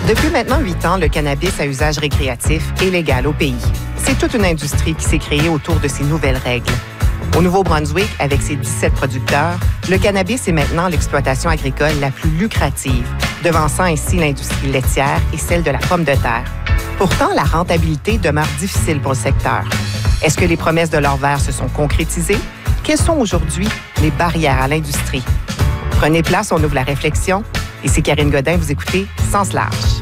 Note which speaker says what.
Speaker 1: Depuis maintenant 8 ans, le cannabis à usage récréatif est légal au pays. C'est toute une industrie qui s'est créée autour de ces nouvelles règles. Au Nouveau-Brunswick, avec ses 17 producteurs, le cannabis est maintenant l'exploitation agricole la plus lucrative, devançant ainsi l'industrie laitière et celle de la pomme de terre. Pourtant, la rentabilité demeure difficile pour le secteur. Est-ce que les promesses de l'or vert se sont concrétisées? Quelles sont aujourd'hui les barrières à l'industrie? Prenez place, on ouvre la réflexion. Ici Karine Godin, vous écoutez Sens large.